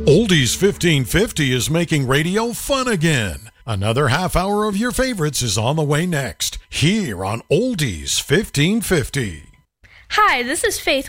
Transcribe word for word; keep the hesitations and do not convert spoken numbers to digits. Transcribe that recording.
Oldies fifteen fifty is making radio fun again. Another half hour of your favorites is on the way next, here on Oldies fifteen fifty. Hi, this is Faith